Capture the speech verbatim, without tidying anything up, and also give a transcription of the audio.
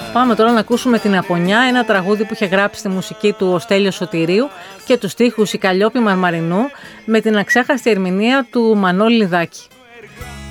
Πάμε τώρα να ακούσουμε την Απονιά, ένα τραγούδι που είχε γράψει τη μουσική του ο Στέλιος Σωτηρίου και τους στίχους η Καλλιόπη Μαρμαρινού με την αξέχαστη ερμηνεία του Μανώλη Λιδάκη.